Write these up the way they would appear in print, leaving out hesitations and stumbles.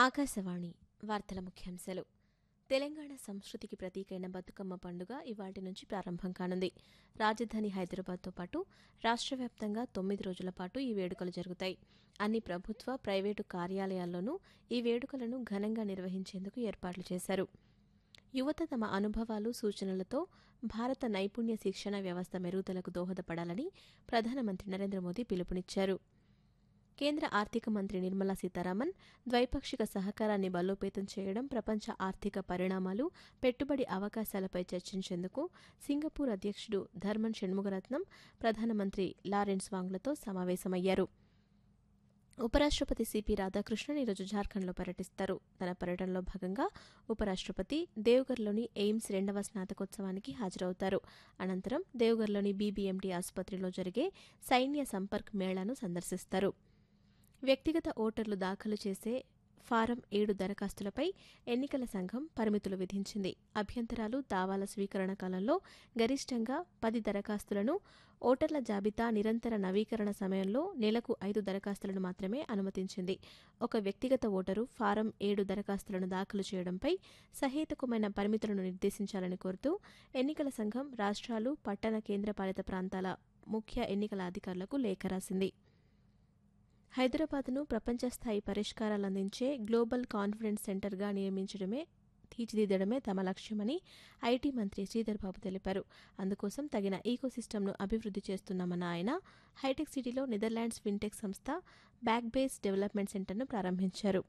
ఆకాశవాణి వార్తల ముఖ్యాంశాలు. తెలంగాణ సంస్కృతికి ప్రతీకైన బతుకమ్మ పండుగ ఇవాళ్టి నుంచి ప్రారంభం కానుంది. రాజధాని హైదరాబాద్తో పాటు రాష్ట్ర వ్యాప్తంగా 9 రోజుల పాటు ఈ వేడుకలు జరుగుతాయి. అన్ని ప్రభుత్వ, ప్రైవేటు కార్యాలయాల్లోనూ ఈ వేడుకలను ఘనంగా నిర్వహించేందుకు ఏర్పాట్లు చేశారు. యువత తమ అనుభవాలు, సూచనలతో భారత నైపుణ్య శిక్షణ వ్యవస్థ మెరుగుదలకు దోహదపడాలని ప్రధానమంత్రి నరేంద్ర మోదీ పిలుపునిచ్చారు. కేంద్ర ఆర్థిక మంత్రి నిర్మలా సీతారామన్ ద్వైపాక్షిక సహకారాన్ని బలోపేతం చేయడం, ప్రపంచ ఆర్థిక పరిణామాలు, పెట్టుబడి అవకాశాలపై చర్చించేందుకు సింగపూర్ అధ్యక్షుడు ధర్మన్ షణ్ముగరత్నం ప్రధానమంత్రి లారెన్స్ వాంగ్లతో సమావేశమయ్యారు. ఉపరాష్ట్రపతి సిపి రాధాకృష్ణన్ ఈరోజు జార్ఖండ్లో పర్యటిస్తారు. తన పర్యటనలో భాగంగా ఉపరాష్ట్రపతి దేవ్గర్లోని ఎయిమ్స్ 2వ స్నాతకోత్సవానికి హాజరవుతారు. అనంతరం దేవ్గర్లోని బీబీఎంటీ ఆసుపత్రిలో జరిగే సైన్య సంపర్క్ మేళాను సందర్శిస్తారు. వ్యక్తిగత ఓటర్లు దాఖలు చేసే ఫారం 7 దరఖాస్తులపై ఎన్నికల సంఘం పరిమితులు విధించింది. అభ్యంతరాలు, దావాల స్వీకరణ కాలంలో గరిష్టంగా 10 దరఖాస్తులను, ఓటర్ల జాబితా నిరంతర నవీకరణ సమయంలో నెలకు 5 దరఖాస్తులను మాత్రమే అనుమతించింది. ఒక వ్యక్తిగత ఓటరు ఫారం 7 దరఖాస్తులను దాఖలు చేయడంపై సహేతుకమైన పరిమితులను నిర్దేశించాలని కోరుతూ ఎన్నికల సంఘం రాష్ట్రాలు, పట్టణ కేంద్రపాలిత ప్రాంతాల ముఖ్య ఎన్నికల అధికారులకు లేఖ రాసింది. హైదరాబాద్ను ప్రపంచ స్థాయి పరిష్కారాలందించే గ్లోబల్ కాన్ఫిడెన్స్ సెంటర్గా తీర్చిదిద్దడమే తమ లక్ష్యమని ఐటీ మంత్రి శ్రీధర్ బాబు తెలిపారు. అందుకోసం తగిన ఈకోసిస్టమ్ను అభివృద్ధి చేస్తున్నామన్న ఆయన హైటెక్ సిటీలో నెదర్లాండ్స్ ఫిన్టెక్ సంస్థ బ్యాక్ బేస్ డెవలప్మెంట్ సెంటర్ను ప్రారంభించారు.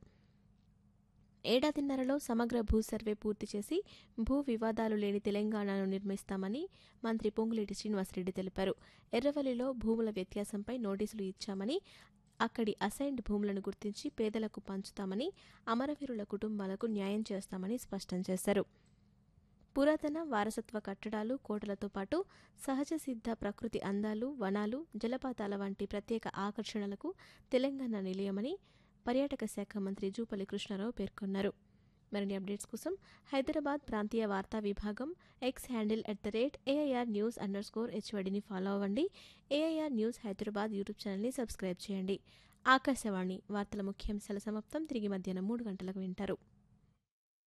ఏడాదిన్నరలో సమగ్ర భూ సర్వే పూర్తి చేసి భూ వివాదాలు లేని తెలంగాణను నిర్మిస్తామని మంత్రి పొంగులేటి శ్రీనివాసరెడ్డి తెలిపారు. ఎర్రవల్లిలో భూముల వ్యత్యాసంపై నోటీసులు ఇచ్చామని, అక్కడి అసైన్డ్ భూములను గుర్తించి పేదలకు పంచుతామని, అమరవీరుల కుటుంబాలకు న్యాయం చేస్తామని స్పష్టం చేశారు. పురాతన వారసత్వ కట్టడాలు, కోటలతో పాటు సహజ సిద్ధ ప్రకృతి అందాలు, వనాలు, జలపాతాల వంటి ప్రత్యేక ఆకర్షణలకు తెలంగాణ నిలయమని పర్యాటక శాఖ మంత్రి జూపల్లి కృష్ణారావు పేర్కొన్నారు. మరిన్ని అప్డేట్స్ కోసం హైదరాబాద్ ప్రాంతీయ వార్తా విభాగం ఎక్స్ హ్యాండిల్ @AIRnews_HYDని ఫాలో అవ్వండి. AIR న్యూస్ హైదరాబాద్ యూట్యూబ్ ఛానల్ని సబ్స్క్రైబ్ చేయండి. ఆకాశవాణి వార్తల ముఖ్యాంశాల సమాప్తం. తిరిగి మధ్యాహ్నం 3 గంటలకు వింటారు.